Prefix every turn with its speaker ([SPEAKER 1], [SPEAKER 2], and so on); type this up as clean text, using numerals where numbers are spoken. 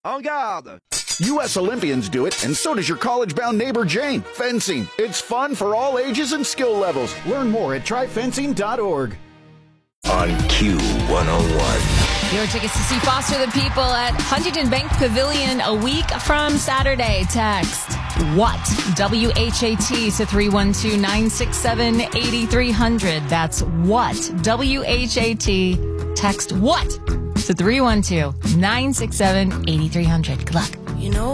[SPEAKER 1] En garde!
[SPEAKER 2] U.S. Olympians do it, and so does your college-bound neighbor Jane. Fencing. It's fun for all ages and skill levels. Learn more at tryfencing.org.
[SPEAKER 3] On Q101.
[SPEAKER 4] Your tickets to see Foster the People at Huntington Bank Pavilion a week from Saturday. Text WHAT, W-H-A-T, to 312-967-8300. That's WHAT, W-H-A-T. Text WHAT to 312-967-8300. Good luck.
[SPEAKER 5] You know